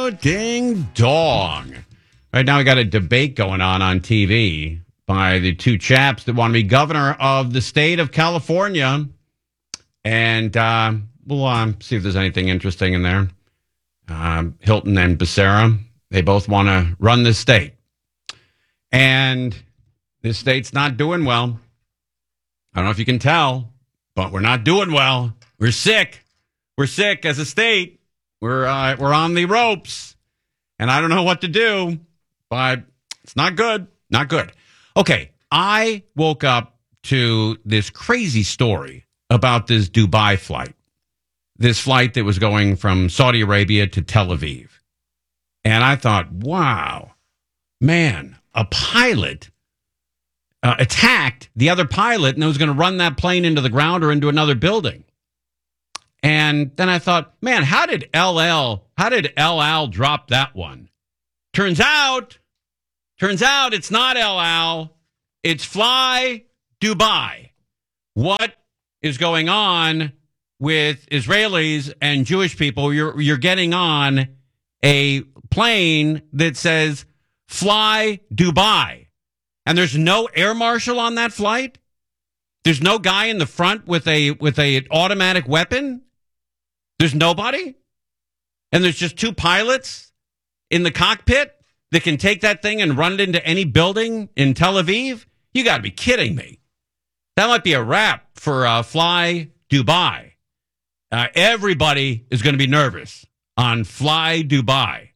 Oh, ding dong. Right now we got a debate going on TV by the two chaps that want to be governor of the state of California. And we'll see if there's anything interesting in there. Hilton and Becerra, they both want to run this state. And this state's not doing well. I don't know if you can tell, but we're not doing well. We're sick. We're sick as a state. We're on the ropes. And I don't know what to do, but it's not good. Not good. Okay, I woke up to this crazy story about this Dubai flight. This flight that was going from Saudi Arabia to Tel Aviv. And I thought, wow, man, a pilot attacked the other pilot and was going to run that plane into the ground or into another building. And then I thought, man, how did El Al drop that one? Turns out it's not El Al. It's Fly Dubai. What is going on with Israelis and Jewish people? You're getting on a plane that says Fly Dubai. And there's no air marshal on that flight? There's no guy in the front with a automatic weapon? There's nobody? And there's just two pilots in the cockpit that can take that thing and run it into any building in Tel Aviv? You got to be kidding me. That might be a wrap for Fly Dubai. Everybody is going to be nervous on Fly Dubai.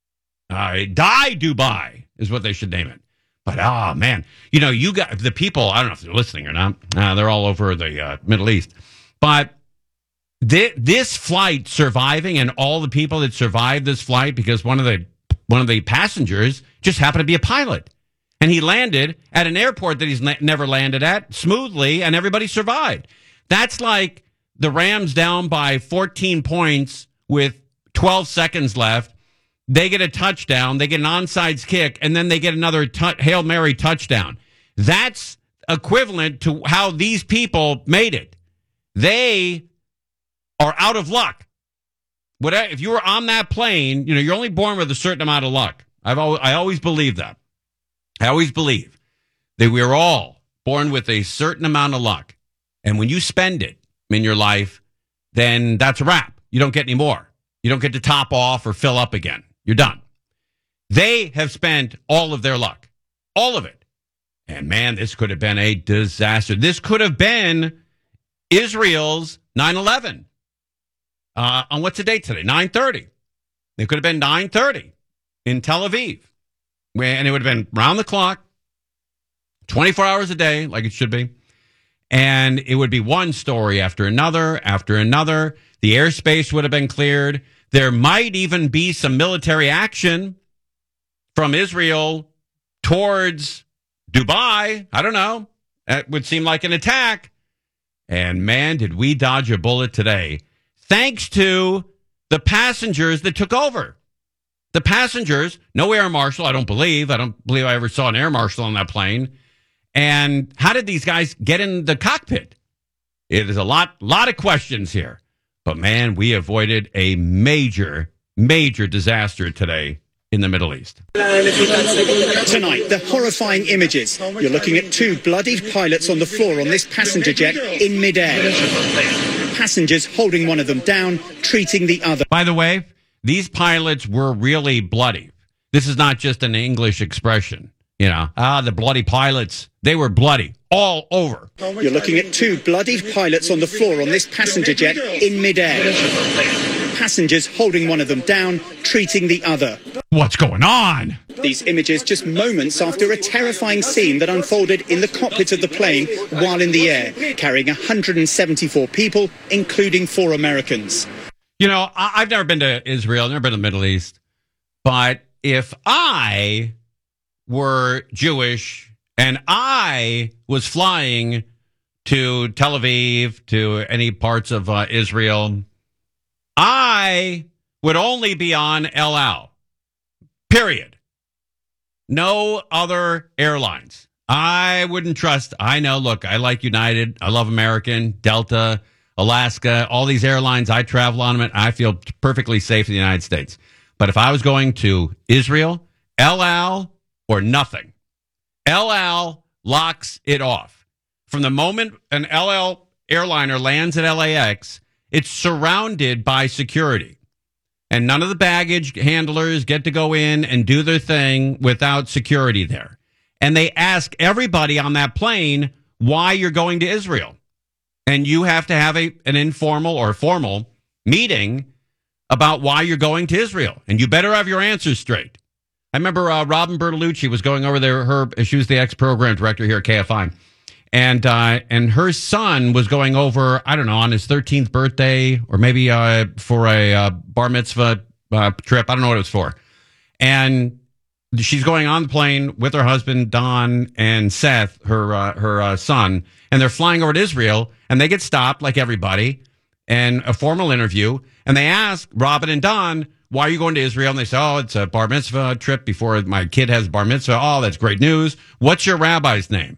Die Dubai is what they should name it. But, oh, man, you got the people, I don't know if they're listening or not. They're all over the Middle East. But this flight surviving and all the people that survived this flight because one of the passengers just happened to be a pilot. And he landed at an airport that he's never landed at smoothly, and everybody survived. That's like the Rams down by 14 points with 12 seconds left. They get a touchdown, they get an onside kick, and then they get another Hail Mary touchdown. That's equivalent to how these people made it. They are out of luck. If you were on that plane, you're only born with a certain amount of luck. I always believe that. I always believe that we are all born with a certain amount of luck. And when you spend it in your life, then that's a wrap. You don't get any more. You don't get to top off or fill up again. You're done. They have spent all of their luck. All of it. And man, this could have been a disaster. This could have been Israel's 9/11. On what's the date today? 9/30. It could have been 9/30 in Tel Aviv. And it would have been round the clock, 24 hours a day, like it should be. And it would be one story after another, after another. The airspace would have been cleared. There might even be some military action from Israel towards Dubai. I don't know. That would seem like an attack. And man, did we dodge a bullet today. Thanks to the passengers that took over. The passengers, no air marshal, I don't believe. I don't believe I ever saw an air marshal on that plane. And how did these guys get in the cockpit? It is a lot of questions here. But, man, we avoided a major, major disaster today in the Middle East. Tonight, the horrifying images. You're looking at two bloodied pilots on the floor on this passenger jet in midair. Passengers holding one of them down, treating the other. By the way, these pilots were really bloody. This is not just an English expression. The bloody pilots. They were bloody all over. You're looking at two bloodied pilots on the floor on this passenger jet in midair. Passengers holding one of them down, treating the other. What's going on? These images just moments after a terrifying scene that unfolded in the cockpit of the plane while in the air, carrying 174 people, including 4 Americans. I've never been to Israel, never been to the Middle East, but if I were Jewish and I was flying to Tel Aviv, to any parts of Israel, I would only be on El Al. Period. No other airlines. I wouldn't trust. I know, look, I like United. I love American, Delta, Alaska, all these airlines. I travel on them, and I feel perfectly safe in the United States. But if I was going to Israel, El Al or nothing. El Al locks it off. From the moment an El Al airliner lands at LAX, it's surrounded by security. And none of the baggage handlers get to go in and do their thing without security there. And they ask everybody on that plane why you're going to Israel. And you have to have an informal or formal meeting about why you're going to Israel. And you better have your answers straight. I remember Robin Bertolucci was going over there. She was the ex-program director here at KFI. And her son was going over, I don't know, on his 13th birthday or maybe for a bar mitzvah trip. I don't know what it was for. And she's going on the plane with her husband, Don, and Seth, her son. And they're flying over to Israel. And they get stopped like everybody and a formal interview. And they ask Robin and Don, why are you going to Israel? And they say, oh, it's a bar mitzvah trip before my kid has bar mitzvah. Oh, that's great news. What's your rabbi's name?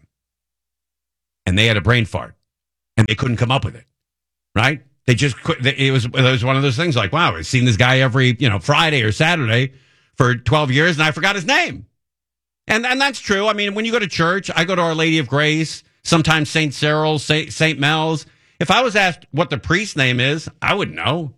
And they had a brain fart, and they couldn't come up with it, right? They just it was one of those things like, wow, I've seen this guy every Friday or Saturday for 12 years, and I forgot his name. And that's true. I mean, when you go to church, I go to Our Lady of Grace, sometimes St. Cyril's, St. Mel's. If I was asked what the priest's name is, I wouldn't know.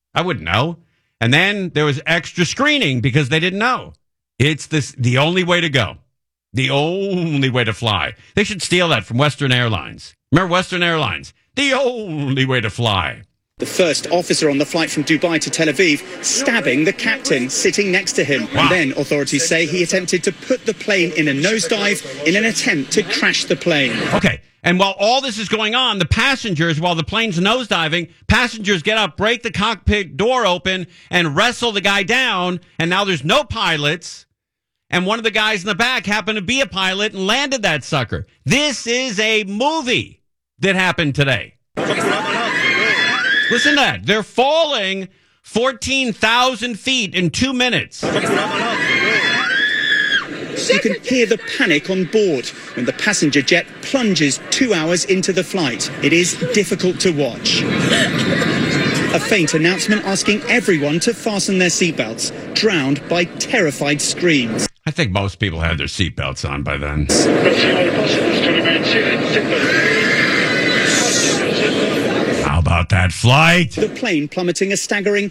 And then there was extra screening because they didn't know. It's the only way to go. The only way to fly. They should steal that from Western Airlines. Remember Western Airlines? The only way to fly. The first officer on the flight from Dubai to Tel Aviv stabbing the captain sitting next to him. Wow. And then authorities say he attempted to put the plane in a nosedive in an attempt to crash the plane. Okay. And while all this is going on, the passengers, while the plane's nosediving, passengers get up, break the cockpit door open, and wrestle the guy down. And now there's no pilots. And one of the guys in the back happened to be a pilot and landed that sucker. This is a movie that happened today. Listen to that. They're falling 14,000 feet in 2 minutes. You can hear the panic on board when the passenger jet plunges 2 hours into the flight. It is difficult to watch. A faint announcement asking everyone to fasten their seatbelts, drowned by terrified screams. I think most people had their seatbelts on by then. How about that flight? The plane plummeting a staggering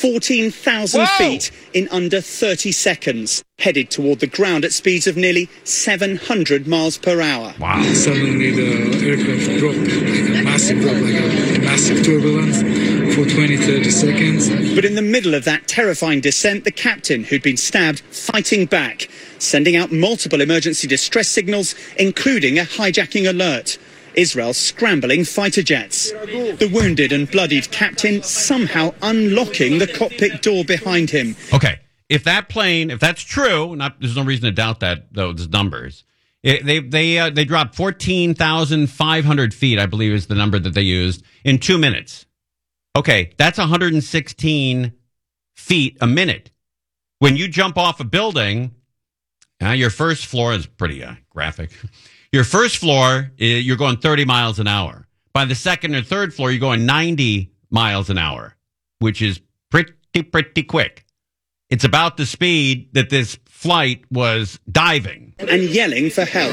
14,000 feet in under 30 seconds, headed toward the ground at speeds of nearly 700 miles per hour. Wow. Suddenly the aircraft dropped, like a massive drop, like a massive turbulence for 20-30 seconds. But in the middle of that terrifying descent, the captain, who'd been stabbed, fighting back, sending out multiple emergency distress signals, including a hijacking alert. Israel scrambling fighter jets. The wounded and bloodied captain somehow unlocking the cockpit door behind him. Okay, if that's true, there's no reason to doubt that, those numbers. They dropped 14,500 feet, I believe is the number that they used, in 2 minutes. Okay, that's 116 feet a minute. When you jump off a building, your first floor is pretty graphic. Your first floor, you're going 30 miles an hour. By the second or third floor, you're going 90 miles an hour, which is pretty quick. It's about the speed that this flight was diving. And yelling for help.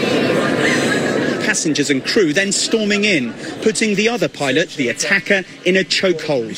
Passengers and crew then storming in, putting the other pilot, the attacker, in a chokehold.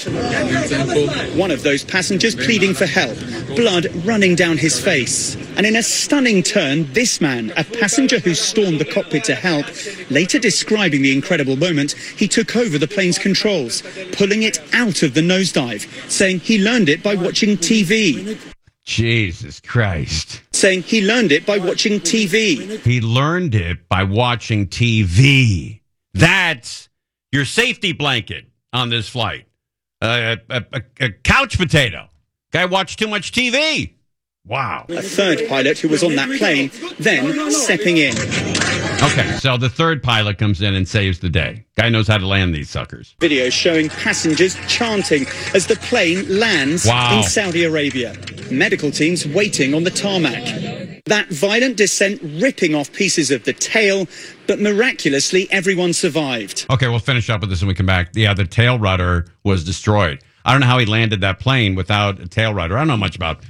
One of those passengers pleading for help, blood running down his face. And in a stunning turn, this man, a passenger who stormed the cockpit to help, later describing the incredible moment, he took over the plane's controls, pulling it out of the nosedive, saying he learned it by watching TV. Jesus Christ. Saying he learned it by watching TV. He learned it by watching TV. That's your safety blanket on this flight. A couch potato. Guy watched too much TV. Wow. A third pilot who was on that plane then stepping in. Okay, so the third pilot comes in and saves the day. Guy knows how to land these suckers. Video showing passengers chanting as the plane lands in Saudi Arabia. Medical teams waiting on the tarmac. That violent descent ripping off pieces of the tail, but miraculously everyone survived. Okay, we'll finish up with this when we come back. Yeah, the tail rudder was destroyed. I don't know how he landed that plane without a tail rudder. I don't know much about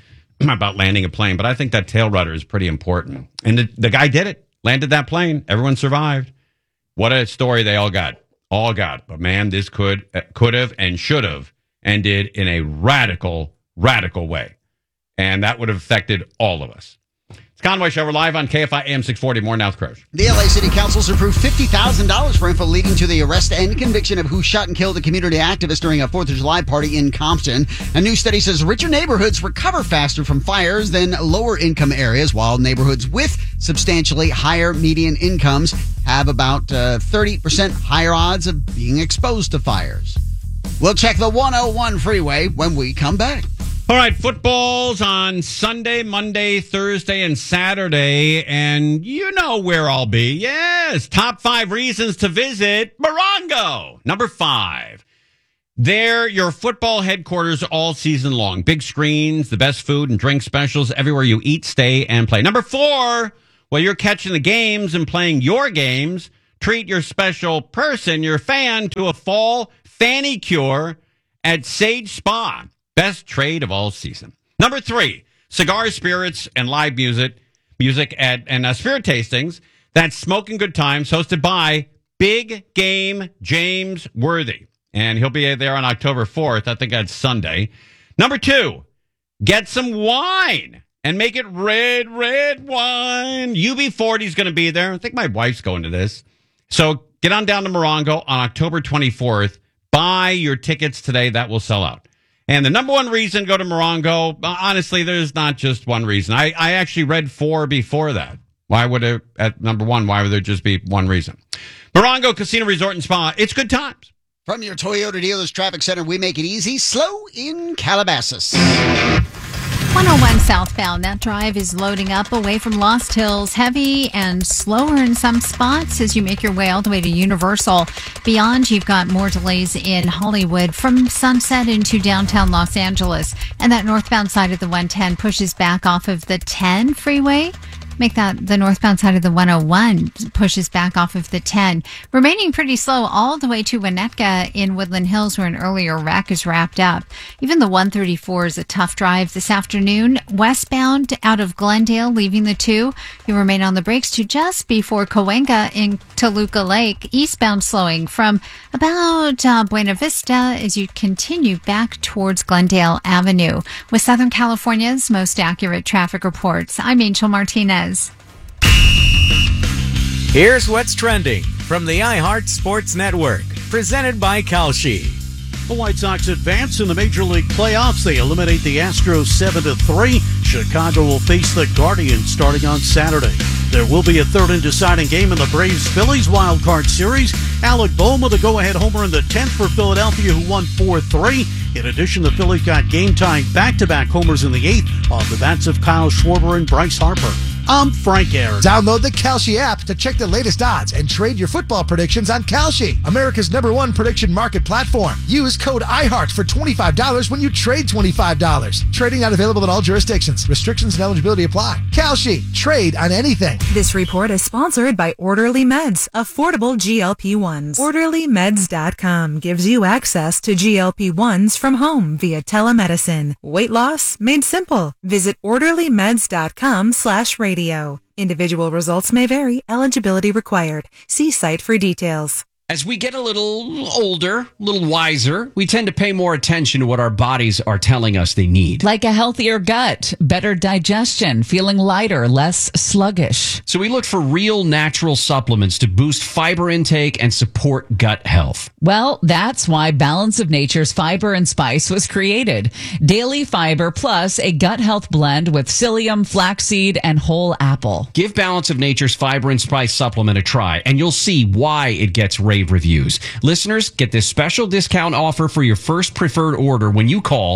about landing a plane, but I think that tail rudder is pretty important. And the guy did it, landed that plane. Everyone survived. What a story they all got. But man, this could have and should have ended in a radical way. And that would have affected all of us. It's Conway Show. We're live on KFI AM 640. More now with Crows. The LA City Council's approved $50,000 for info leading to the arrest and conviction of who shot and killed a community activist during a 4th of July party in Compton. A new study says richer neighborhoods recover faster from fires than lower income areas, while neighborhoods with substantially higher median incomes have about 30% higher odds of being exposed to fires. We'll check the 101 freeway when we come back. All right, football's on Sunday, Monday, Thursday, and Saturday, and you know where I'll be. Yes, top 5 reasons to visit Morongo. Number 5. They're your football headquarters all season long. Big screens, the best food and drink specials everywhere you eat, stay, and play. Number 4, while you're catching the games and playing your games, treat your special person, your fan, to a fall fanny cure at Sage Spa. Best trade of all season. Number 3, cigars, spirits, and live music and spirit tastings. That's Smoking Good Times, hosted by Big Game James Worthy. And he'll be there on October 4th. I think that's Sunday. Number 2, get some wine and make it red wine. UB40 is going to be there. I think my wife's going to this. So get on down to Morongo on October 24th. Buy your tickets today. That will sell out. And the number 1 reason to go to Morongo, honestly, there's not just one reason. I actually read 4 before that. Why would it, at number 1, why would there just be one reason? Morongo Casino Resort and Spa, it's good times. From your Toyota Dealers Traffic Center, we make it easy, slow in Calabasas. 101 southbound. That drive is loading up away from Lost Hills. Heavy and slower in some spots as you make your way all the way to Universal. Beyond, you've got more delays in Hollywood from Sunset into downtown Los Angeles. And that northbound side of the 110 pushes back off of the 10 freeway. Make that the northbound side of the 101 pushes back off of the 10. Remaining pretty slow all the way to Winnetka in Woodland Hills, where an earlier wreck is wrapped up. Even the 134 is a tough drive this afternoon. Westbound out of Glendale, leaving the 2. You remain on the brakes to just before Cahuenga in Toluca Lake. Eastbound slowing from about Buena Vista as you continue back towards Glendale Avenue. With Southern California's most accurate traffic reports, I'm Angel Martinez. Here's what's trending from the iHeart Sports Network, presented by Kalshi. The White Sox advance in the Major League playoffs. They eliminate the Astros 7-3. Chicago will face the Guardians starting on Saturday. There will be a third and deciding game in the Braves-Phillies wild card series. Alec Bohm with a go-ahead homer in the 10th for Philadelphia, who won 4-3. In addition, the Phillies got game-tying back-to-back homers in the 8th on the bats of Kyle Schwarber and Bryce Harper. I'm Frank Aaron. Download the Kalshi app to check the latest odds and trade your football predictions on Kalshi, America's #1 prediction market platform. Use code IHEART for $25 when you trade $25. Trading not available in all jurisdictions. Restrictions and eligibility apply. Kalshi. Trade on anything. This report is sponsored by Orderly Meds, affordable GLP-1s. OrderlyMeds.com gives you access to GLP-1s from home via telemedicine. Weight loss made simple. Visit OrderlyMeds.com/radio. Individual results may vary. Eligibility required. See site for details. As we get a little older, a little wiser, we tend to pay more attention to what our bodies are telling us they need. Like a healthier gut, better digestion, feeling lighter, less sluggish. So we look for real natural supplements to boost fiber intake and support gut health. Well, that's why Balance of Nature's Fiber and Spice was created. Daily fiber plus a gut health blend with psyllium, flaxseed, and whole apple. Give Balance of Nature's Fiber and Spice supplement a try, and you'll see why it gets rave reviews. Listeners, get this special discount offer for your first preferred order when you call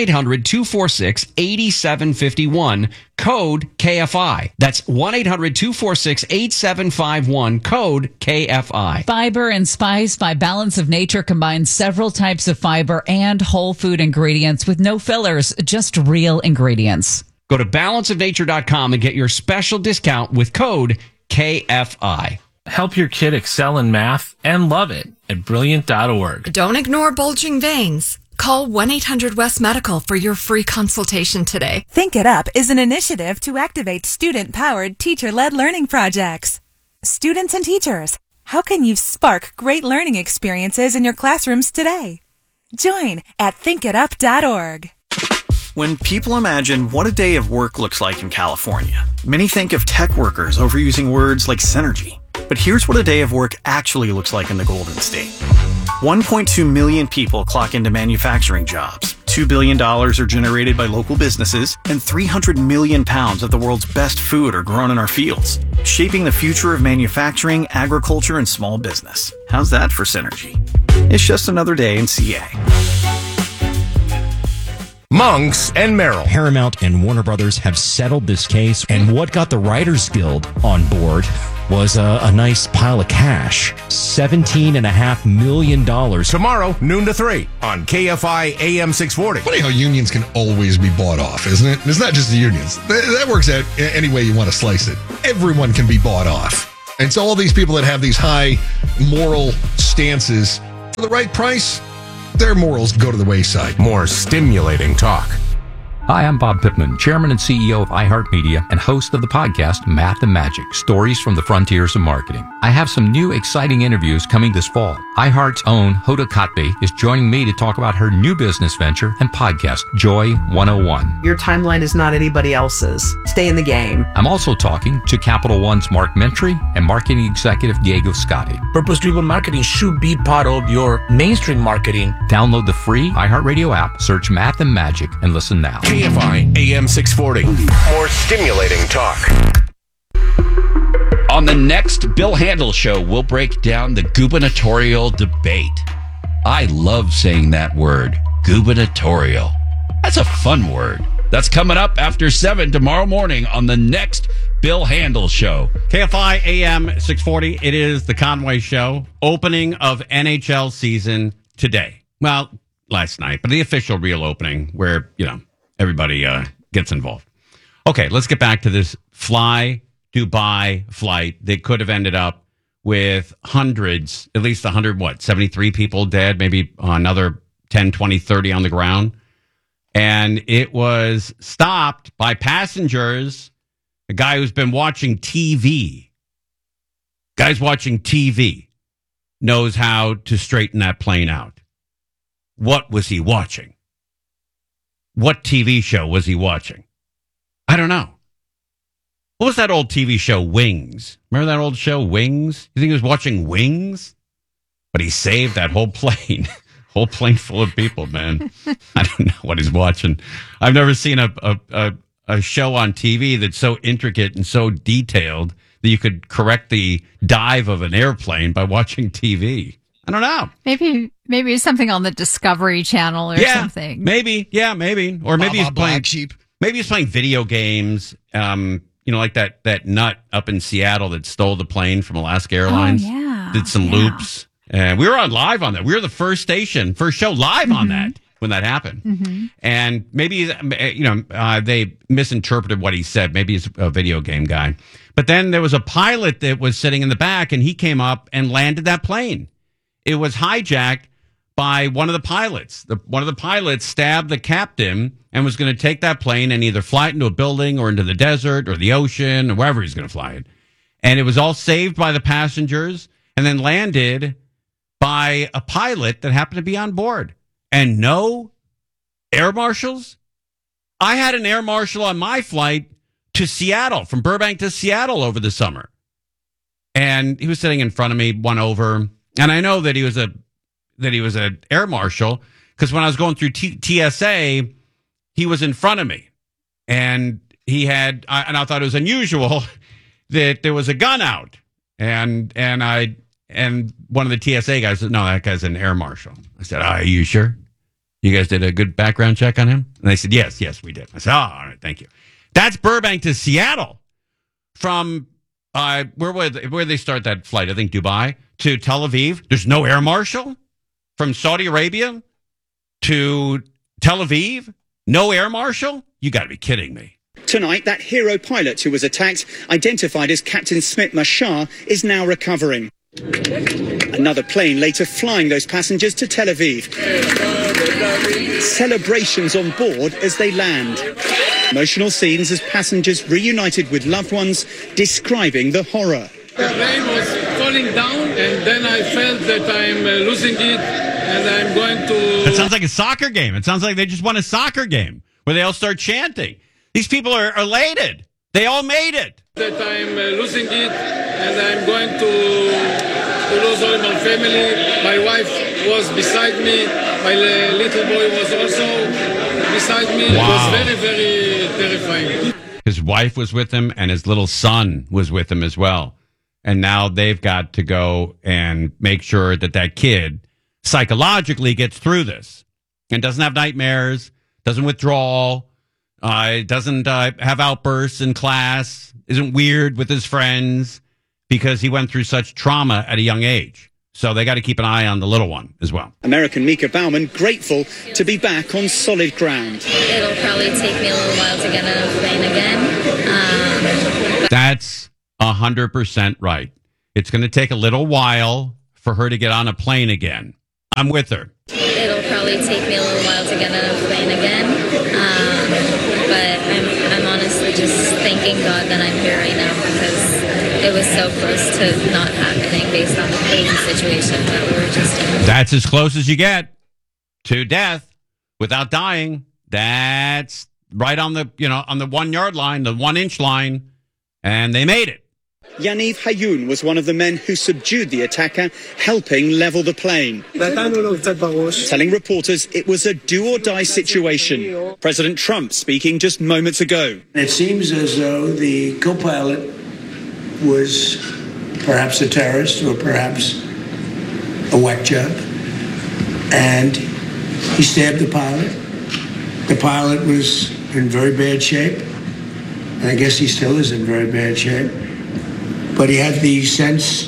1-800-246-8751, code KFI. That's 1-800-246-8751, code KFI. Fiber and Spice by Balance of Nature combines several types of fiber and whole food ingredients with no fillers, just real ingredients. Go to balanceofnature.com and get your special discount with code KFI. Help your kid excel in math and love it at Brilliant.org. Don't ignore bulging veins. Call 1-800-WEST-MEDICAL for your free consultation today. Think It Up is an initiative to activate student-powered, teacher-led learning projects. Students and teachers, how can you spark great learning experiences in your classrooms today? Join at thinkitup.org. When people imagine what a day of work looks like in California, many think of tech workers overusing words like synergy. But here's what a day of work actually looks like in the Golden State. 1.2 million people clock into manufacturing jobs. $2 billion are generated by local businesses, and 300 million pounds of the world's best food are grown in our fields, shaping the future of manufacturing, agriculture, and small business. How's that for synergy? It's just another day in CA. Monks and Merrill. Paramount and Warner Brothers have settled this case, and what got the Writers Guild on board was a nice pile of cash. $17.5 million. Tomorrow, noon to 3 on KFI AM 640. Funny how unions can always be bought off, isn't it? It's not just the unions. That works out any way you want to slice it. Everyone can be bought off. And so all these people that have these high moral stances, for the right price, their morals go to the wayside. More stimulating talk. Hi, I'm Bob Pittman, Chairman and CEO of iHeartMedia and host of the podcast Math and Magic, Stories from the Frontiers of Marketing. I have some new exciting interviews coming this fall. iHeart's own Hoda Kotb is joining me to talk about her new business venture and podcast, Joy 101. Your timeline is not anybody else's. Stay in the game. I'm also talking to Capital One's Mark Mentry and marketing executive Diego Scotti. Purpose-driven marketing should be part of your mainstream marketing. Download the free iHeartRadio app, search Math and Magic, and listen now. KFI AM 640. More stimulating talk. On the next Bill Handel Show, we'll break down the gubernatorial debate. I love saying that word, gubernatorial. That's a fun word. That's coming up after 7 tomorrow morning on the next Bill Handel Show. KFI AM 640. It is the Conway Show. Opening of NHL season today. Well, last night, but the official real opening where, everybody gets involved. Okay, let's get back to this Fly Dubai flight that could have ended up with hundreds, at least 73 people dead, maybe another 10, 20, 30 on the ground. And it was stopped by passengers, a guy who's been watching TV. Guy's watching TV, knows how to straighten that plane out. What was he watching? What TV show was he watching? I don't know. What was that old TV show, Wings? Remember that old show, Wings? You think he was watching Wings? But he saved that whole plane. Whole plane full of people, man. I don't know what he's watching. I've never seen a show on TV that's so intricate and so detailed that you could correct the dive of an airplane by watching TV. I don't know. Maybe it's something on the Discovery Channel or something. Maybe. Yeah, maybe. Or maybe he's playing Black Sheep. Maybe he's playing video games. Like that nut up in Seattle that stole the plane from Alaska Airlines. Oh, yeah. Did some loops. And we were on live on that. We were the first show live on that when that happened. Mm-hmm. And maybe, they misinterpreted what he said. Maybe he's a video game guy. But then there was a pilot that was sitting in the back, and he came up and landed that plane. It was hijacked by one of the pilots. One of the pilots stabbed the captain and was going to take that plane and either fly it into a building or into the desert or the ocean or wherever he's going to fly it. And it was all saved by the passengers and then landed by a pilot that happened to be on board. And no air marshals? I had an air marshal on my flight to Seattle, from Burbank to Seattle over the summer. And he was sitting in front of me, one over. And I know that he was an air marshal because when I was going through TSA, he was in front of me, and I thought it was unusual that there was a gun out, and one of the TSA guys said, "No, that guy's an air marshal." I said, "Are you sure? You guys did a good background check on him?" And they said, "Yes, we did." I said, "Oh, all right, thank you." That's Burbank to Seattle from. Where they start that flight? I think Dubai to Tel Aviv. There's no air marshal from Saudi Arabia to Tel Aviv. No air marshal? You got to be kidding me. Tonight, that hero pilot who was attacked, identified as Captain Smit Mashar, is now recovering. Another plane later flying those passengers to Tel Aviv. Celebrations on board as they land. Emotional scenes as passengers reunited with loved ones, describing the horror. The plane was falling down, and then I felt that I'm losing it, and I'm going to... It sounds like a soccer game. It sounds like they just won a soccer game where they all start chanting. These people are elated. They all made it. That I'm losing it, and I'm going to lose all my family. My wife was beside me. My little boy was also beside me. Wow. It was very, very terrifying. His wife was with him, and his little son was with him as well. And now they've got to go and make sure that that kid psychologically gets through this and doesn't have nightmares, doesn't withdraw, doesn't have outbursts in class, isn't weird with his friends because he went through such trauma at a young age. So they got to keep an eye on the little one as well. American Mika Bauman grateful to be back on solid ground. It'll probably take me a little while to get on a plane again. That's 100% right. It's going to take a little while for her to get on a plane again. I'm with her. It'll probably take me a little while to get on a plane again. But I'm honestly just thanking God that I'm here right now because it was so close to not happening based on the crazy situation that we were just in. That's as close as you get to death without dying. That's right on the, on the 1 yard line, the 1 inch line, and they made it. Yaniv Hayoun was one of the men who subdued the attacker, helping level the plane. Telling reporters it was a do-or-die situation. President Trump speaking just moments ago. It seems as though the co-pilot was perhaps a terrorist or perhaps a whack job. And he stabbed the pilot. The pilot was in very bad shape. And I guess he still is in very bad shape. But he had the sense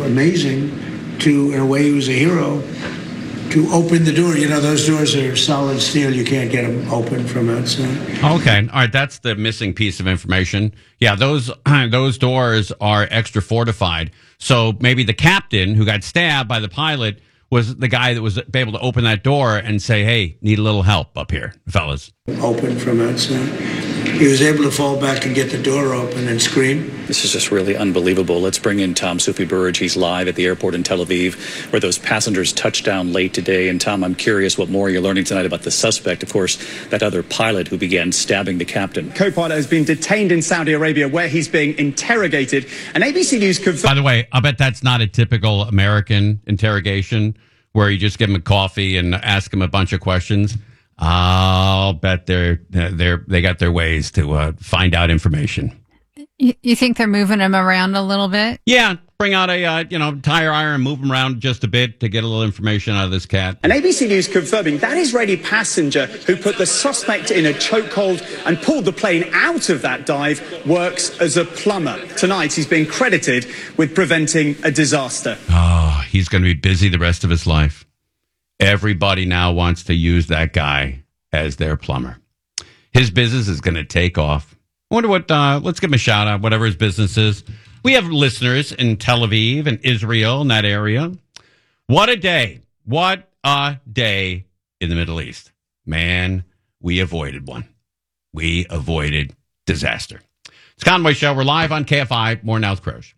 in a way he was a hero, to open the door. Those doors are solid steel. You can't get them open from outside. Okay. All right. That's the missing piece of information. Yeah, those doors are extra fortified. So maybe the captain who got stabbed by the pilot was the guy that was able to open that door and say, hey, need a little help up here, fellas. Open from outside. He was able to fall back and get the door open and scream. This is just really unbelievable. Let's bring in Tom Sufi Burrage. He's live at the airport in Tel Aviv, where those passengers touched down late today. And Tom, I'm curious what more you're learning tonight about the suspect, of course, that other pilot who began stabbing the captain. Co-pilot has been detained in Saudi Arabia, where he's being interrogated. And ABC News confirmed... By the way, I bet that's not a typical American interrogation where you just give them a coffee and ask them a bunch of questions. I'll bet they got their ways to find out information. You think they're moving him around a little bit? Yeah, bring out a tire iron, move him around just a bit to get a little information out of this cat. And ABC News confirming that Israeli passenger who put the suspect in a chokehold and pulled the plane out of that dive works as a plumber. Tonight, he's being credited with preventing a disaster. Oh, he's going to be busy the rest of his life. Everybody now wants to use that guy as their plumber. His business is going to take off. I wonder what, let's give him a shout out, whatever his business is. We have listeners in Tel Aviv and Israel in that area. What a day. What a day in the Middle East. Man, we avoided one. We avoided disaster. It's Conway Show. We're live on KFI. More now with Crosh.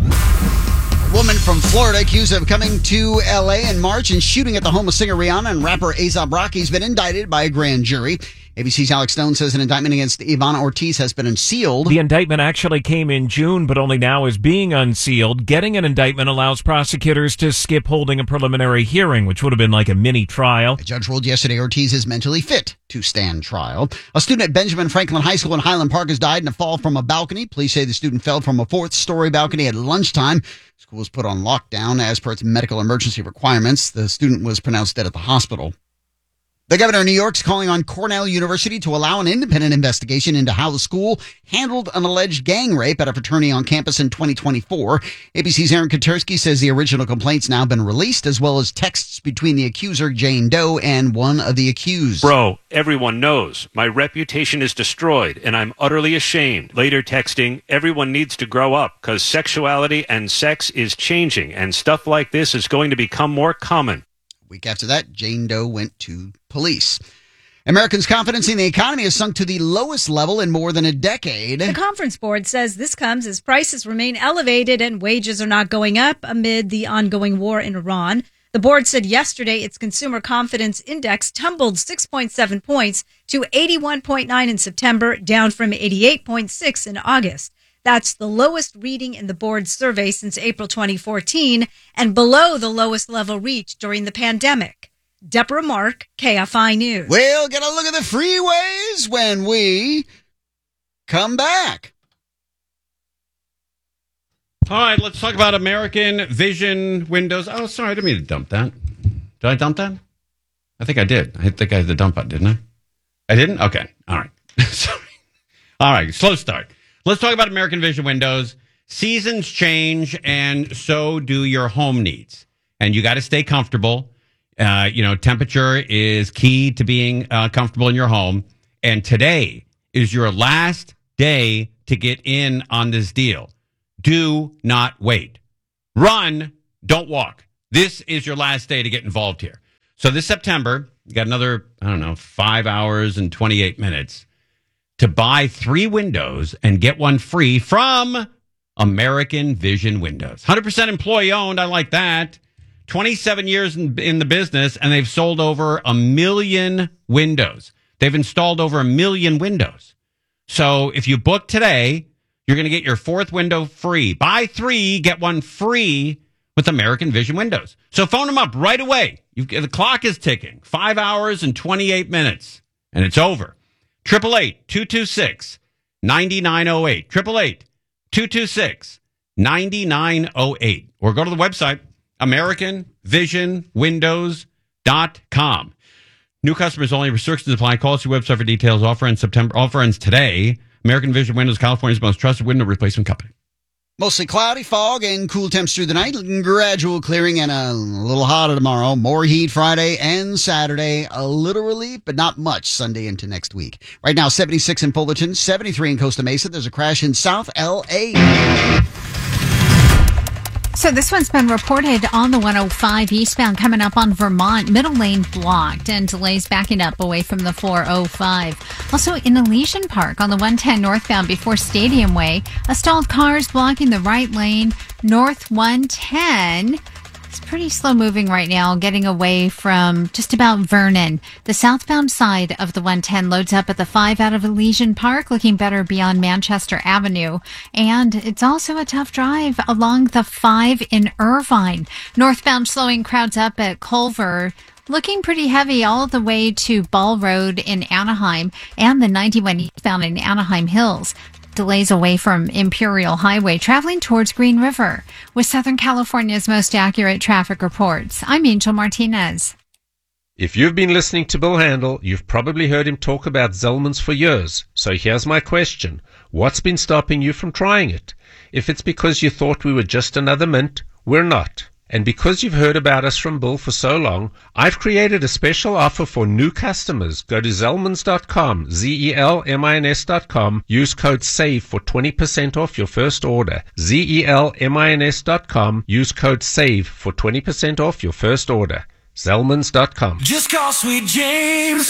Woman from Florida accused of coming to L.A. in March and shooting at the home of singer Rihanna and rapper A$AP Rocky has been indicted by a grand jury. ABC's Alex Stone says an indictment against Ivana Ortiz has been unsealed. The indictment actually came in June, but only now is being unsealed. Getting an indictment allows prosecutors to skip holding a preliminary hearing, which would have been like a mini trial. A judge ruled yesterday Ortiz is mentally fit to stand trial. A student at Benjamin Franklin High School in Highland Park has died in a fall from a balcony. Police say the student fell from a fourth-story balcony at lunchtime. School was put on lockdown as per its medical emergency requirements. The student was pronounced dead at the hospital. The governor of New York is calling on Cornell University to allow an independent investigation into how the school handled an alleged gang rape at a fraternity on campus in 2024. ABC's Aaron Katersky says the original complaint's now been released, as well as texts between the accuser, Jane Doe, and one of the accused. Bro, everyone knows. My reputation is destroyed, and I'm utterly ashamed. Later texting, everyone needs to grow up, because sexuality and sex is changing, and stuff like this is going to become more common. A week after that, Jane Doe went to police. Americans' confidence in the economy has sunk to the lowest level in more than a decade. The Conference Board says this comes as prices remain elevated and wages are not going up amid the ongoing war in Iran. The board said yesterday its consumer confidence index tumbled 6.7 points to 81.9 in September, down from 88.6 in August. That's the lowest reading in the board's survey since April 2014 and below the lowest level reached during the pandemic. Deborah Mark, KFI News. We'll get a look at the freeways when we come back. All right, let's talk about American Vision windows. Oh, sorry, I didn't mean to dump that. Did I dump that? I think I did. I think I had the dump button, didn't I? I didn't? Okay. All right. Sorry. All right, slow start. Let's talk about American Vision windows. Seasons change, and so do your home needs. And you got to stay comfortable. Temperature is key to being comfortable in your home. And today is your last day to get in on this deal. Do not wait. Run, don't walk. This is your last day to get involved here. So this September, you got another, 5 hours and 28 minutes to buy 3 windows and get one free from American Vision Windows. 100% employee owned. I like that. 27 years in the business, and they've sold over 1 million windows. They've installed over 1 million windows. So if you book today, you're going to get your 4th window free. Buy 3, get 1 free with American Vision Windows. So phone them up right away. The clock is ticking. 5 hours and 28 minutes, and it's over. 888-226-9908. 888-226-9908. Or go to the website, AmericanVisionWindows.com. New customers only. Restrictions apply. Call us your website for details. Offer ends today. American Vision Windows, California's most trusted window replacement company. Mostly cloudy, fog, and cool temps through the night. Gradual clearing and a little hotter tomorrow. More heat Friday and Saturday. A little relief, but not much Sunday into next week. Right now, 76 in Fullerton, 73 in Costa Mesa. There's a crash in South L.A. So this one's been reported on the 105 eastbound coming up on Vermont. Middle lane blocked and delays backing up away from the 405. Also in Elysian Park on the 110 northbound before Stadium Way. A stalled car is blocking the right lane. North 110. It's pretty slow moving right now, getting away from just about Vernon. The southbound side of the 110 loads up at the 5 out of Elysian Park, looking better beyond Manchester Avenue. And it's also a tough drive along the 5 in Irvine. Northbound slowing crowds up at Culver, looking pretty heavy all the way to Ball Road in Anaheim and the 91 eastbound in Anaheim Hills. Delays away from Imperial Highway, traveling towards Green River. With Southern California's most accurate traffic reports, I'm Angel Martinez. If you've been listening to Bill Handel, you've probably heard him talk about Zellman's for years. So here's my question. What's been stopping you from trying it? If it's because you thought we were just another mint, we're not. And because you've heard about us from Bill for so long, I've created a special offer for new customers. Go to Zellmans.com, Zelmins.com, use code SAVE for 20% off your first order. Zelmins.com, use code SAVE for 20% off your first order. Zellmans.com. Just call Sweet James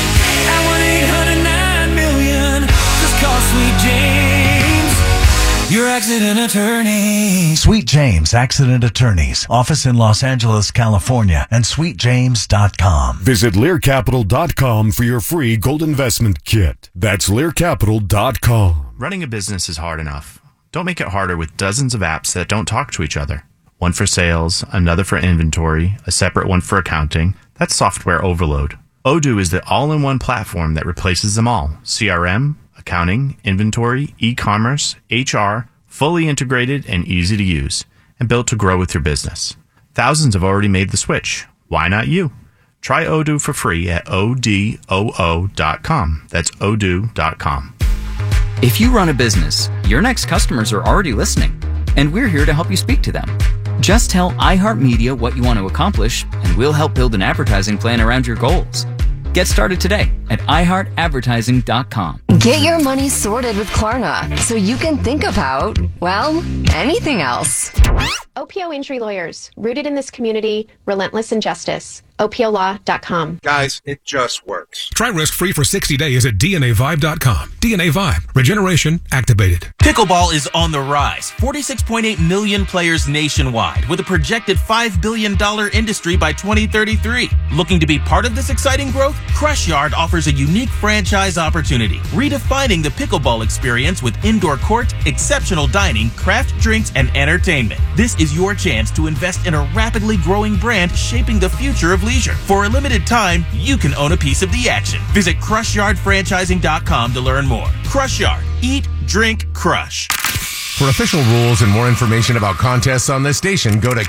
at 1-800-9-million. Just call Sweet James, your accident attorney. Sweet James Accident Attorneys. Office in Los Angeles, California, and sweetjames.com. Visit LearCapital.com for your free gold investment kit. That's LearCapital.com. Running a business is hard enough. Don't make it harder with dozens of apps that don't talk to each other. One for sales, another for inventory, a separate one for accounting. That's software overload. Odoo is the all-in-one platform that replaces them all. CRM, accounting, inventory, e-commerce, HR, fully integrated and easy to use, and built to grow with your business. Thousands have already made the switch. Why not you? Try Odoo for free at odoo.com. That's odoo.com. If you run a business, your next customers are already listening, and we're here to help you speak to them. Just tell iHeartMedia what you want to accomplish, and we'll help build an advertising plan around your goals. Get started today at iHeartAdvertising.com. Get your money sorted with Klarna so you can think about, well, anything else. OPO Injury Lawyers, rooted in this community, relentless in justice. OPOLaw.com. Guys, it just works. Try risk-free for 60 days at DNAVibe.com. DNA Vibe. Regeneration activated. Pickleball is on the rise. 46.8 million players nationwide with a projected $5 billion industry by 2033. Looking to be part of this exciting growth? Crush Yard offers a unique franchise opportunity, redefining the pickleball experience with indoor court, exceptional dining, craft drinks, and entertainment. This is your chance to invest in a rapidly growing brand shaping the future of leisure. For a limited time, you can own a piece of the action. Visit CrushYardFranchising.com to learn more. Crush Yard. Eat, drink, crush. For official rules and more information about contests on this station, go to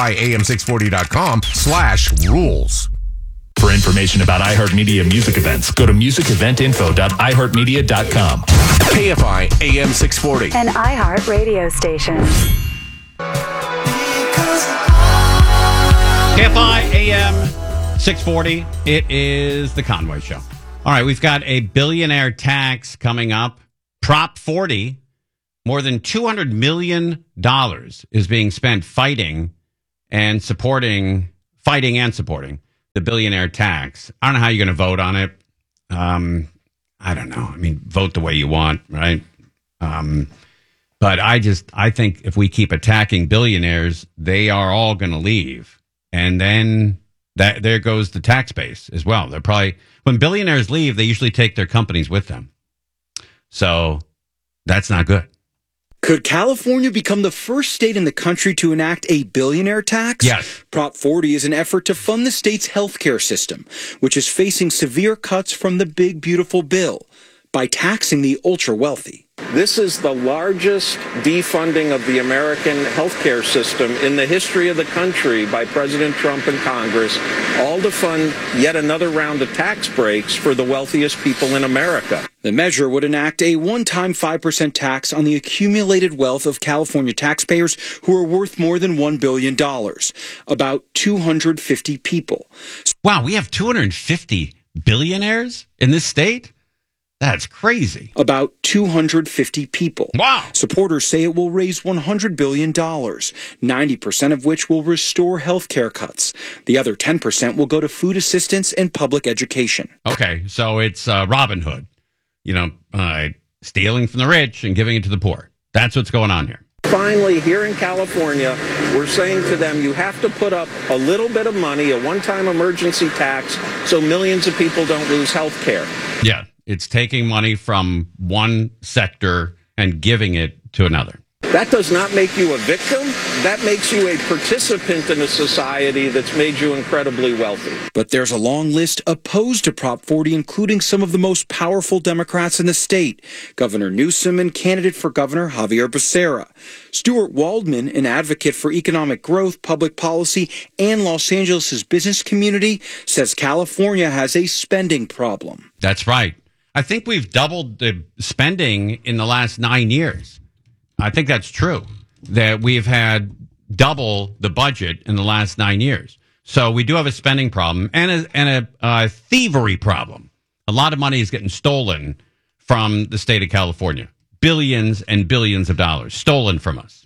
KFIAM640.com/rules. For information about iHeartMedia music events, go to musiceventinfo.iHeartMedia.com. KFI AM640. An iHeart radio station. KFI AM 640. It is the Conway Show. All right, we've got a billionaire tax coming up. Prop 40. More than $200 million is being spent fighting and supporting the billionaire tax. I don't know how you're going to vote on it. I don't know. I mean, vote the way you want, right? But I think if we keep attacking billionaires, they are all going to leave. And then there goes the tax base as well. They're probably, when billionaires leave, they usually take their companies with them. So that's not good. Could California become the first state in the country to enact a billionaire tax? Yes. Prop 40 is an effort to fund the state's healthcare system, which is facing severe cuts from the big, beautiful bill by taxing the ultra-wealthy. This is the largest defunding of the American healthcare system in the history of the country by President Trump and Congress, all to fund yet another round of tax breaks for the wealthiest people in America. The measure would enact a one-time 5% tax on the accumulated wealth of California taxpayers who are worth more than $1 billion, about 250 people. Wow, we have 250 billionaires in this state? That's crazy. About 250 people. Wow. Supporters say it will raise $100 billion, 90% of which will restore health care cuts. The other 10% will go to food assistance and public education. Okay, so it's Robin Hood, stealing from the rich and giving it to the poor. That's what's going on here. Finally, here in California, we're saying to them, you have to put up a little bit of money, a one-time emergency tax, so millions of people don't lose health care. Yeah. It's taking money from one sector and giving it to another. That does not make you a victim. That makes you a participant in a society that's made you incredibly wealthy. But there's a long list opposed to Prop 40, including some of the most powerful Democrats in the state. Governor Newsom and candidate for governor Javier Becerra. Stuart Waldman, an advocate for economic growth, public policy, and Los Angeles' business community, says California has a spending problem. That's right. I think we've doubled the spending in the last 9 years. I think that's true, that we've had double the budget in the last 9 years. So we do have a spending problem and a thievery problem. A lot of money is getting stolen from the state of California. Billions and billions of dollars stolen from us.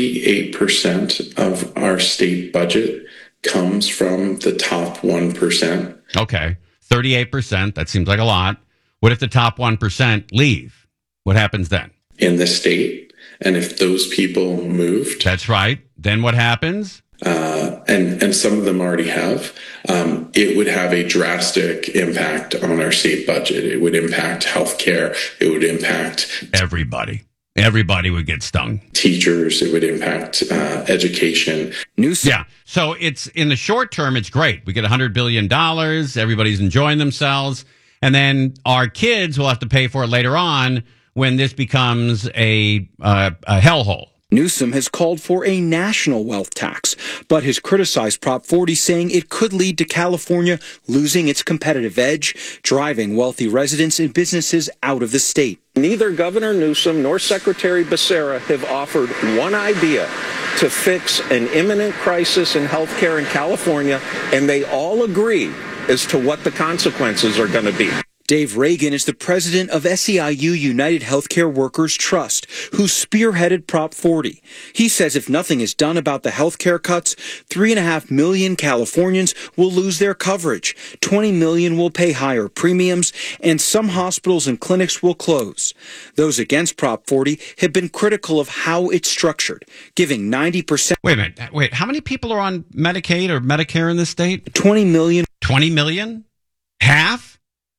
38% of our state budget comes from the top 1%. Okay, 38%. That seems like a lot. What if the top 1% leave? What happens then? In the state. And if those people moved. That's right. Then what happens? And some of them already have. It would have a drastic impact on our state budget. It would impact healthcare. It would impact everybody. Everybody would get stung. Teachers. It would impact education. Yeah. So it's in the short term, it's great. We get $100 billion. Everybody's enjoying themselves. And then our kids will have to pay for it later on when this becomes a hellhole. Newsom has called for a national wealth tax, but has criticized Prop 40, saying it could lead to California losing its competitive edge, driving wealthy residents and businesses out of the state. Neither Governor Newsom nor Secretary Becerra have offered one idea to fix an imminent crisis in healthcare in California, and they all agree as to what the consequences are going to be. Dave Reagan is the president of SEIU United Healthcare Workers Trust, who spearheaded Prop 40. He says if nothing is done about the healthcare cuts, 3.5 million Californians will lose their coverage, 20 million will pay higher premiums, and some hospitals and clinics will close. Those against Prop 40 have been critical of how it's structured, giving 90%. Wait a minute. Wait, how many people are on Medicaid or Medicare in this state? 20 million. 20 million? Half?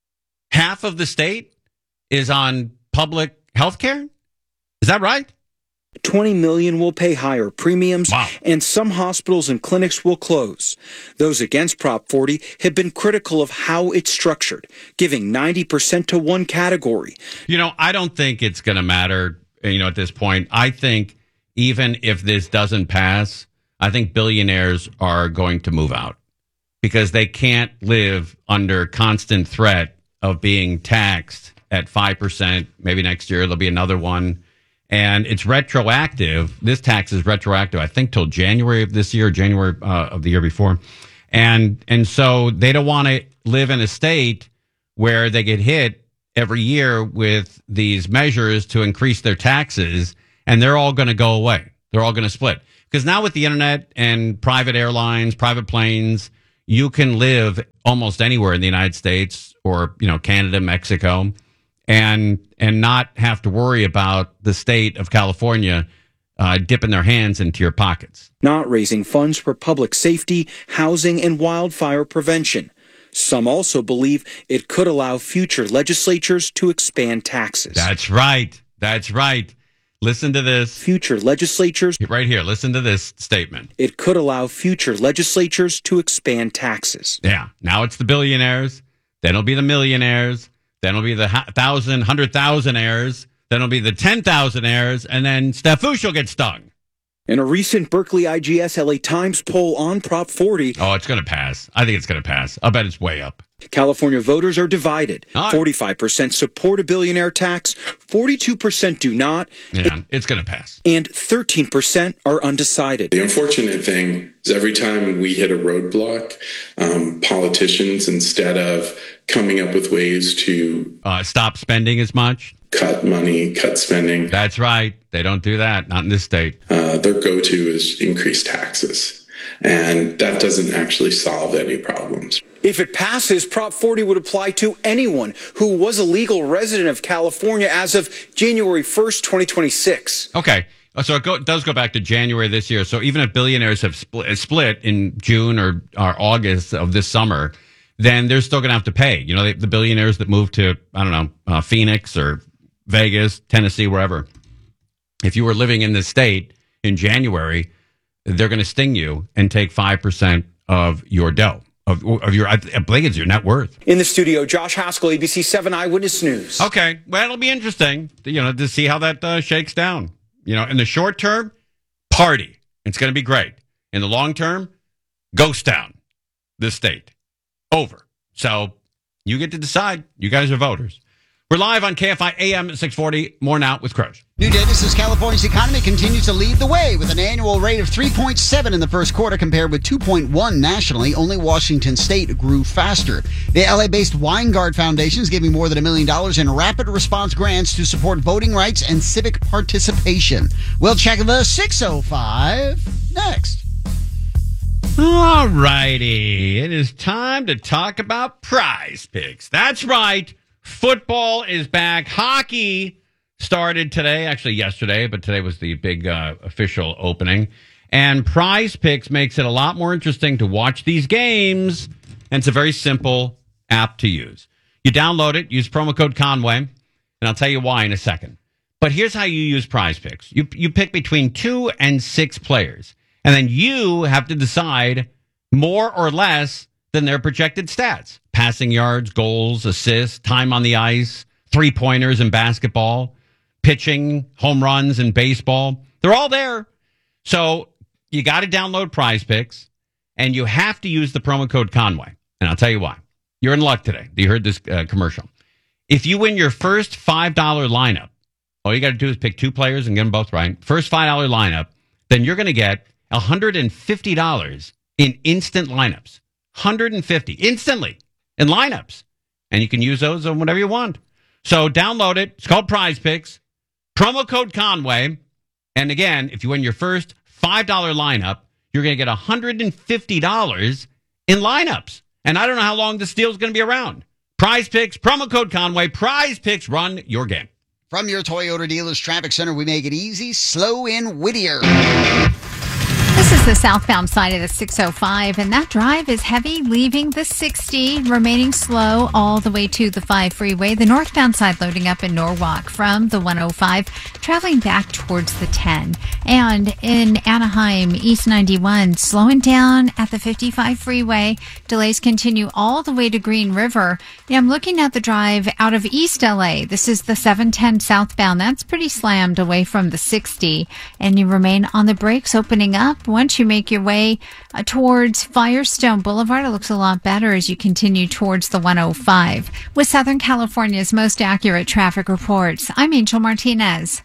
Half of the state is on public health care? Is that right? 20 million will pay higher premiums, and some hospitals and clinics will close. Those against Prop 40 have been critical of how it's structured, giving 90% to one category. You know, I don't think it's going to matter, at this point. I think even if this doesn't pass, I think billionaires are going to move out because they can't live under constant threat of being taxed at 5%. Maybe next year there'll be another one. And it's retroactive. This tax is retroactive, I think, till January of this year, January of the year before. And so they don't want to live in a state where they get hit every year with these measures to increase their taxes, and they're all going to go away. They're all going to split. Because now with the internet and private airlines, private planes, you can live almost anywhere in the United States or, Canada, Mexico, and not have to worry about the state of California dipping their hands into your pockets. Not raising funds for public safety, housing, and wildfire prevention. Some also believe it could allow future legislatures to expand taxes. That's right. That's right. Listen to this. Future legislatures. Right here. Listen to this statement. It could allow future legislatures to expand taxes. Yeah. Now it's the billionaires. Then it'll be the millionaires. Then it'll be the 100,000-heirs. Then it'll be the 10,000-heirs. And then Stefouche will get stung. In a recent Berkeley IGS LA Times poll on Prop 40. Oh, it's going to pass. I think it's going to pass. I'll bet it's way up. California voters are divided. 45% support a billionaire tax, 42% do not. Yeah, it's going to pass. And 13% are undecided. The unfortunate thing is every time we hit a roadblock, politicians, instead of coming up with ways to stop spending as much, cut money, cut spending. That's right. They don't do that. Not in this state. Their go-to is increase taxes. And that doesn't actually solve any problems. If it passes, Prop 40 would apply to anyone who was a legal resident of California as of January 1st, 2026. Okay. So it does go back to January this year. So even if billionaires have split in June or August of this summer, then they're still going to have to pay. The billionaires that moved to, Phoenix or Vegas, Tennessee, wherever. If you were living in this state in January, they're going to sting you and take 5% of your dough, of your, I think it's your net worth. In the studio, Josh Haskell, ABC 7 Eyewitness News. Okay. Well, it'll be interesting, to see how that shakes down. In the short term, party. It's going to be great. In the long term, ghost town, this state. Over. So you get to decide. You guys are voters. We're live on KFI AM 640. More now with Crush. New data says California's economy continues to lead the way with an annual rate of 3.7 in the first quarter compared with 2.1 nationally. Only Washington State grew faster. The LA-based Weingart Foundation is giving more than $1 million in rapid response grants to support voting rights and civic participation. We'll check the 605 next. All righty. It is time to talk about Prize Picks. That's right. Football is back. Hockey started today, actually yesterday, but today was the big official opening. And Prize Picks makes it a lot more interesting to watch these games. And it's a very simple app to use. You download it, use promo code Conway, and I'll tell you why in a second. But here's how you use Prize Picks. You pick between 2 and 6 players, and then you have to decide more or less than their projected stats. Passing yards, goals, assists, time on the ice, 3-pointers in basketball, pitching, home runs in baseball. They're all there. So you got to download Prize Picks, and you have to use the promo code Conway. And I'll tell you why. You're in luck today. You heard this commercial. If you win your first $5 lineup, all you got to do is pick 2 players and get them both right. First $5 lineup, then you're going to get $150 in instant lineups. $150 instantly in lineups. And you can use those on whatever you want. So download it. It's called Prize Picks. Promo code Conway. And again, if you win your first $5 lineup, you're going to get $150 in lineups. And I don't know how long this deal is going to be around. Prize Picks, promo code Conway. Prize Picks, run your game. From your Toyota Dealers Traffic Center, we make it easy, slow, in Whittier. This is the southbound side of the 605, and that drive is heavy, leaving the 60, remaining slow all the way to the 5 freeway. The northbound side loading up in Norwalk from the 105, traveling back towards the 10. And in Anaheim, East 91, slowing down at the 55 freeway. Delays continue all the way to Green River. Yeah, I'm looking at the drive out of East LA. This is the 710 southbound. That's pretty slammed away from the 60, and you remain on the brakes, opening up. Once you make your way towards Firestone Boulevard, it looks a lot better as you continue towards the 105. With Southern California's most accurate traffic reports, I'm Angel Martinez.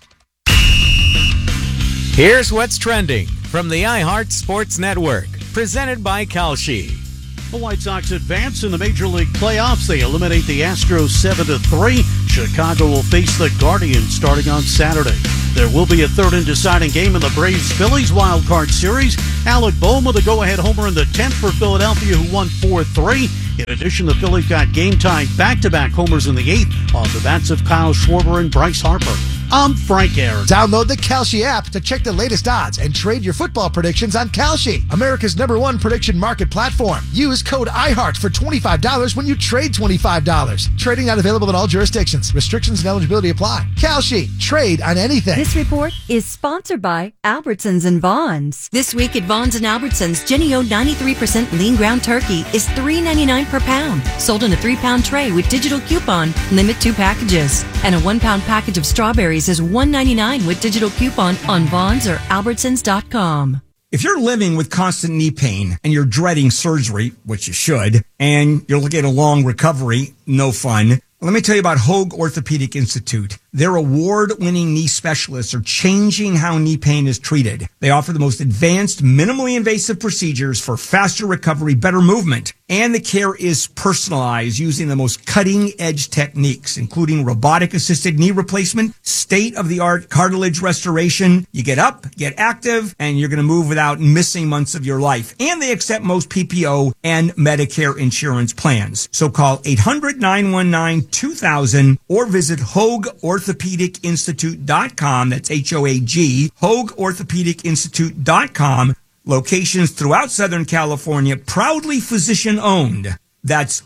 Here's what's trending from the iHeart Sports Network, presented by Kalshi. The White Sox advance in the Major League playoffs. They eliminate the Astros 7-3. Chicago will face the Guardians starting on Saturday. There will be a third and deciding game in the Braves-Phillies wild card series. Alec Bohm with a go-ahead homer in the 10th for Philadelphia, who won 4-3. In addition, the Phillies got game-tying back-to-back homers in the 8th on the bats of Kyle Schwarber and Bryce Harper. I'm Frank Aaron. Download the Kalshi app to check the latest odds and trade your football predictions on Kalshi, America's #1 prediction market platform. Use code IHEART for $25 when you trade $25. Trading not available in all jurisdictions. Restrictions and eligibility apply. Kalshi. Trade on anything. This report is sponsored by Albertsons and Vons. This week at Vons and Albertsons, Jennie-O 93% lean ground turkey is $3.99 per pound. Sold in a 3-pound tray with digital coupon. Limit 2 packages. And a 1-pound package of strawberries is $1.99 with digital coupon on Vons or Albertsons.com. If you're living with constant knee pain and you're dreading surgery, which you should, and you're looking at a long recovery, no fun, let me tell you about Hoag Orthopedic Institute. Their award-winning knee specialists are changing how knee pain is treated. They offer the most advanced, minimally invasive procedures for faster recovery, better movement, and the care is personalized using the most cutting-edge techniques, including robotic-assisted knee replacement, state-of-the-art cartilage restoration. You get up, get active, and you're going to move without missing months of your life. And they accept most PPO and Medicare insurance plans. So call 800-919-2000 or visit HoagOrthopedicInstitute.com. That's H-O-A-G, HoagOrthopedicInstitute.com. Locations throughout Southern California, proudly physician-owned. That's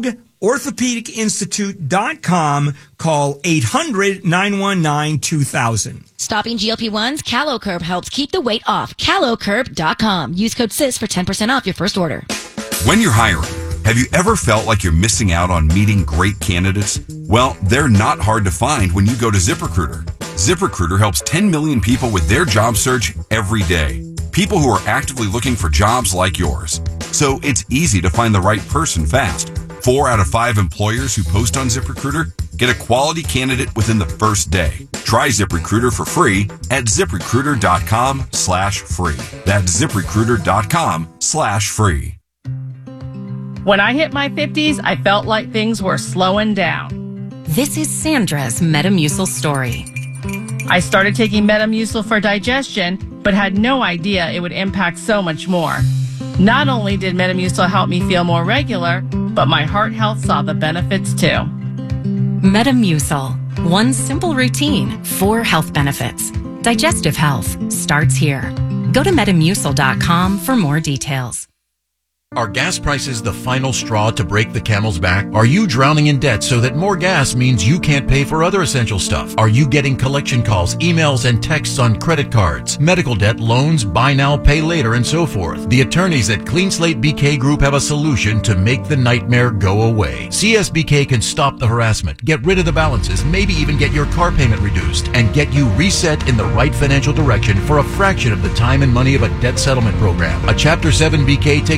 HoagOrthopedicInstitute.com. Call 800-919-2000. Stopping GLP-1s? CaloCurb helps keep the weight off. CaloCurb.com. Use code SIS for 10% off your first order. When you're hiring, have you ever felt like you're missing out on meeting great candidates? Well, they're not hard to find when you go to ZipRecruiter. ZipRecruiter helps 10 million people with their job search every day. People who are actively looking for jobs like yours. So it's easy to find the right person fast. 4 out of 5 employers who post on ZipRecruiter get a quality candidate within the first day. Try ZipRecruiter for free at ZipRecruiter.com/free. That's ZipRecruiter.com/free. When I hit my 50s, I felt like things were slowing down. This is Sandra's Metamucil story. I started taking Metamucil for digestion, but had no idea it would impact so much more. Not only did Metamucil help me feel more regular, but my heart health saw the benefits too. Metamucil. One simple routine, 4 health benefits. Digestive health starts here. Go to Metamucil.com for more details. Are gas prices the final straw to break the camel's back? Are you drowning in debt so that more gas means you can't pay for other essential stuff? Are you getting collection calls, emails, and texts on credit cards, medical debt, loans, buy now, pay later, and so forth? The attorneys at Clean Slate BK Group have a solution to make the nightmare go away. CSBK can stop the harassment, get rid of the balances, maybe even get your car payment reduced, and get you reset in the right financial direction for a fraction of the time and money of a debt settlement program. A Chapter 7 BK takes about 6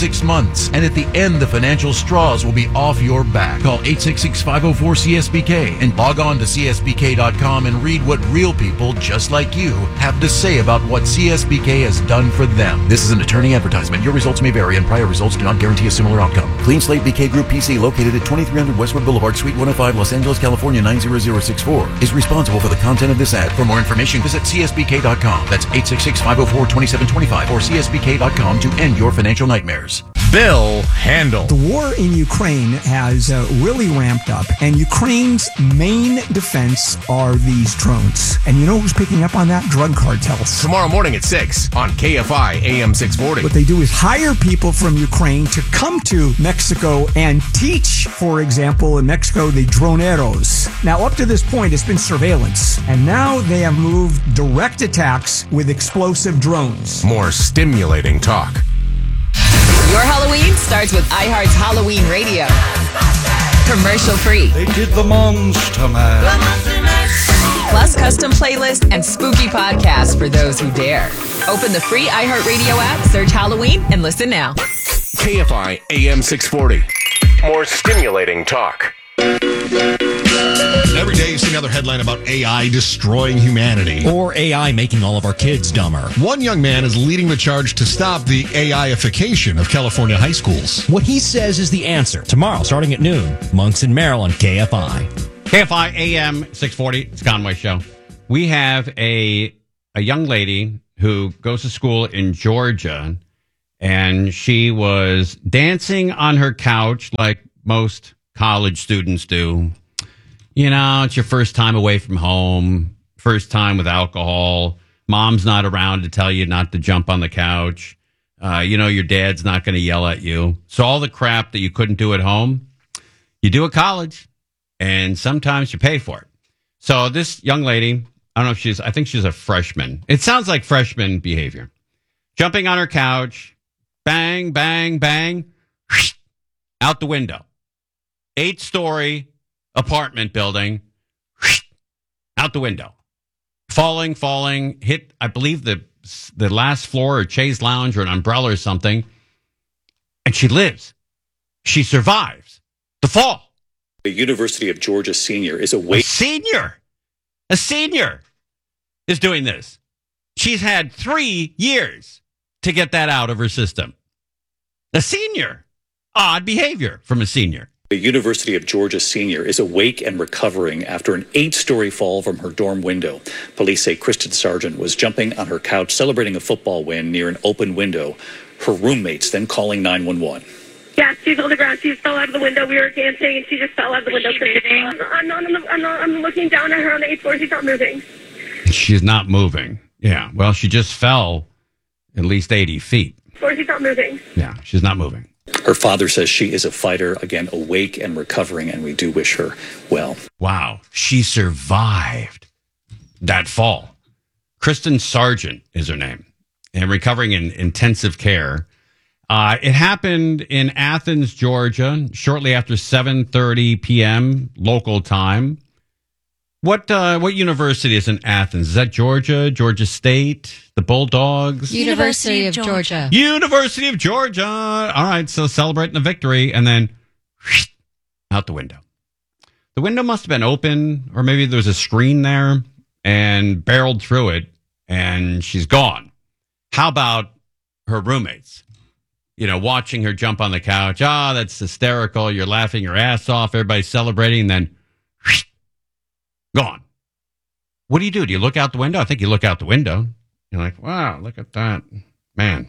6 months. And at the end, the financial straws will be off your back. Call 866-504-CSBK and log on to CSBK.com and read what real people just like you have to say about what CSBK has done for them. This is an attorney advertisement. Your results may vary and prior results do not guarantee a similar outcome. Clean Slate BK Group PC, located at 2300 Westwood Boulevard, Suite 105, Los Angeles, California 90064, is responsible for the content of this ad. For more information, visit CSBK.com. That's 866-504-2725 or CSBK.com to end your financial nightmares. Bill Handel. The war in Ukraine has really ramped up, and Ukraine's main defense are these drones. And you know who's picking up on that? Drug cartels. Tomorrow morning at 6 on KFI AM 640. What they do is hire people from Ukraine to come to Mexico and teach, for example, in Mexico, the droneros. Now, up to this point, it's been surveillance, and now they have moved direct attacks with explosive drones. More stimulating talk. Your Halloween starts with iHeart's Halloween Radio. Commercial free. They did the Monster Mash. Plus custom playlist and spooky podcasts for those who dare. Open the free iHeartRadio app, search Halloween, and listen now. KFI AM 640. More stimulating talk. Every day you see another headline about AI destroying humanity. Or AI making all of our kids dumber. One young man is leading the charge to stop the AI-ification of California high schools. What he says is the answer. Tomorrow, starting at noon, Monks and Merrill on KFI. KFI AM 640, it's Conway Show. We have a young lady who goes to school in Georgia, and she was dancing on her couch like most college students do. You know, it's your first time away from home, first time with alcohol. Mom's not around to tell you not to jump on the couch. You know, your dad's not going to yell at you. So all the crap that you couldn't do at home, you do at college, and sometimes you pay for it. So this young lady, I don't know if I think she's a freshman. It sounds like freshman behavior. Jumping on her couch, bang, bang, bang, out the window. 8-story apartment building, out the window. Falling, hit, I believe, the last floor or chaise lounge or an umbrella or something. And she lives. She survives the fall. The University of Georgia senior is awake. A senior is doing this. She's had 3 years to get that out of her system. A senior. Odd behavior from a senior. The University of Georgia senior is awake and recovering after an 8-story fall from her dorm window. Police say Kristen Sargent was jumping on her couch celebrating a football win near an open window. Her roommates then calling 911. Yeah, she's on the ground. She fell out of the window. We were dancing, and she just fell out of the window. I'm looking down at her on the 8th floor. She's not moving. She's not moving. Yeah, well, she just fell at least 80 feet. She's not moving. Yeah, she's not moving. Her father says she is a fighter, again, awake and recovering, and we do wish her well. Wow, she survived that fall. Kristen Sargent is her name, and recovering in intensive care. It happened in Athens, Georgia, shortly after 7:30 p.m. local time. What university is in Athens? Is that Georgia? Georgia State? The Bulldogs? University of Georgia. University of Georgia. All right, so celebrating the victory, and then out the window. The window must have been open, or maybe there was a screen there, and barreled through it, and she's gone. How about her roommates? You know, watching her jump on the couch. That's hysterical. You're laughing your ass off. Everybody's celebrating, and then gone. What do? Do you look out the window? I think you look out the window. You're like, wow, look at that, man.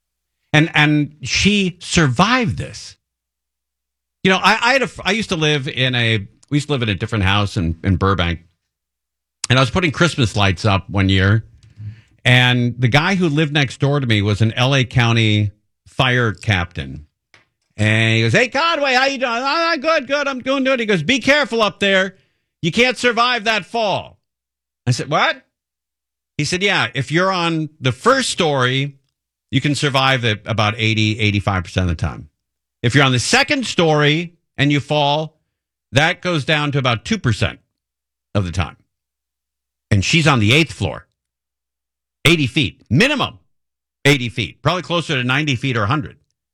And she survived this. You know, I used to live in a different house in Burbank, and I was putting Christmas lights up one year, and the guy who lived next door to me was an LA County fire captain. And he goes, "Hey, Conway, how you doing?" Good. I'm doing good. He goes, "Be careful up there. You can't survive that fall." I said, "What?" He said, "Yeah, if you're on the first story, you can survive it about 85% of the time. If you're on the second story and you fall, that goes down to about 2% of the time." And she's on the 8th floor, 80 feet, minimum 80 feet, probably closer to 90 feet or 100.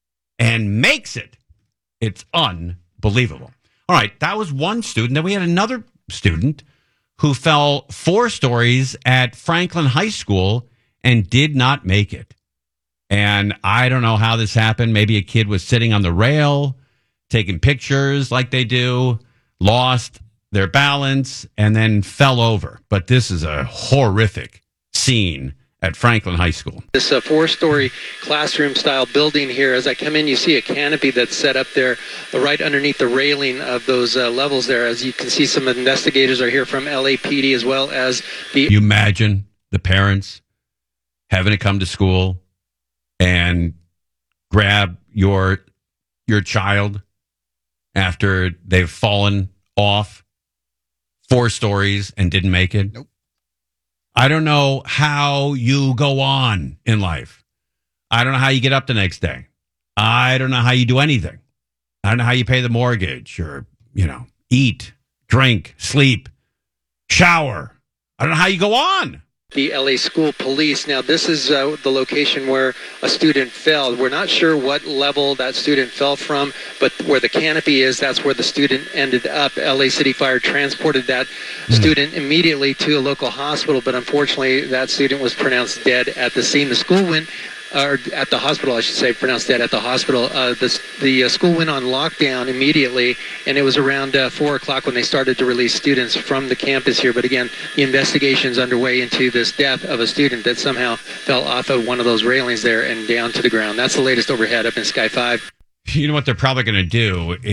and makes it. It's unbelievable. All right, that was one student. Then we had another student who fell 4 stories at Franklin High School and did not make it. And I don't know how this happened. Maybe a kid was sitting on the rail, taking pictures like they do, lost their balance, and then fell over. But this is a horrific scene at Franklin High School. This 4-story classroom-style building here, as I come in, you see a canopy that's set up there right underneath the railing of those levels there. As you can see, some investigators are here from LAPD as well as the... You imagine the parents having to come to school and grab your child after they've fallen off 4 stories and didn't make it? Nope. I don't know how you go on in life. I don't know how you get up the next day. I don't know how you do anything. I don't know how you pay the mortgage or, eat, drink, sleep, shower. I don't know how you go on. The LA School Police. Now, this is the location where a student fell. We're not sure what level that student fell from, but where the canopy is, that's where the student ended up. LA City Fire transported that student immediately to a local hospital, but unfortunately, that student was pronounced dead at the scene. The school went... or at the hospital, I should say, pronounced dead at the hospital. The school went on lockdown immediately, and it was around 4 o'clock when they started to release students from the campus here. But again, the investigation's underway into this death of a student that somehow fell off of one of those railings there and down to the ground. That's the latest overhead up in Sky 5. You know what they're probably going to do